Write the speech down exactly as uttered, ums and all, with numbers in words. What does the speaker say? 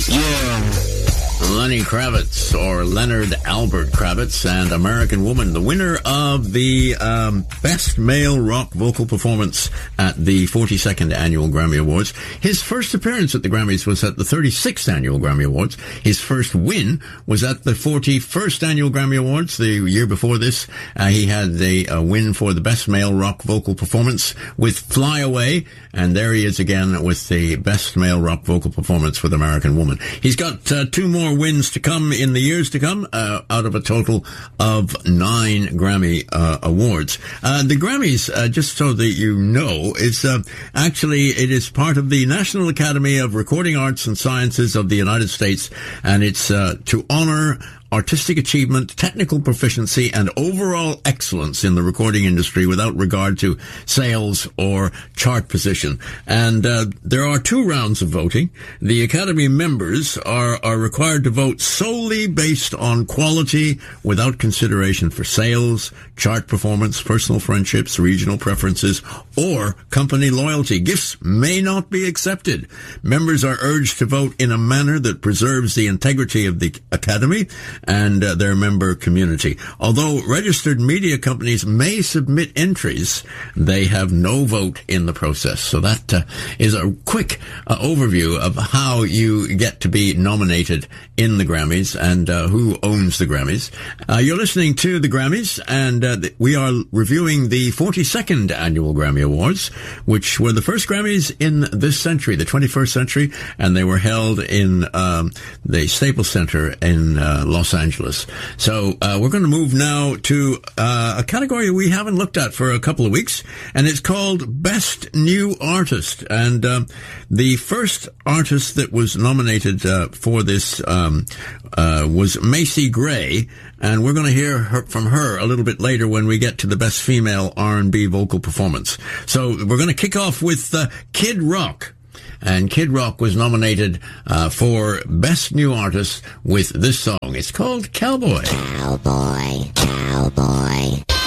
Yeah. Lenny Kravitz, or Leonard Albert Kravitz, and American Woman, the winner of the um, Best Male Rock Vocal Performance at the forty-second Annual Grammy Awards. His first appearance at the Grammys was at the thirty-sixth Annual Grammy Awards. His first win was at the forty-first Annual Grammy Awards. The year before this, uh, he had the uh, win for the Best Male Rock Vocal Performance with Fly Away, and there he is again with the Best Male Rock Vocal Performance with American Woman. He's got uh, two more wins to come in the years to come, uh, out of a total of nine Grammy uh, awards. Uh, the Grammys, uh, just so that you know, is uh, actually, it is part of the National Academy of Recording Arts and Sciences of the United States, and it's uh, to honor artistic achievement, technical proficiency, and overall excellence in the recording industry without regard to sales or chart position. And uh, there are two rounds of voting. The Academy members are, are required to vote solely based on quality without consideration for sales, chart performance, personal friendships, regional preferences, or company loyalty. Gifts may not be accepted. Members are urged to vote in a manner that preserves the integrity of the Academy and uh, their member community. Although registered media companies may submit entries, they have no vote in the process. So that uh, is a quick uh, overview of how you get to be nominated in the Grammys and uh, who owns the Grammys. Uh, you're listening to the Grammys, and uh, we are reviewing the forty-second Annual Grammy Awards, which were the first Grammys in this century, the twenty-first century, and they were held in um, the Staples Center in uh, Los Angeles. So uh, we're going to move now to uh, a category we haven't looked at for a couple of weeks, and it's called Best New Artist. And um, the first artist that was nominated uh, for this um, uh, was Macy Gray, and we're going to hear her, from her a little bit later when we get to the Best Female R and B Vocal Performance. So we're going to kick off with uh, Kid Rock. And Kid Rock was nominated uh, for Best New Artist with this song. It's called Cowboy. Cowboy, cowboy.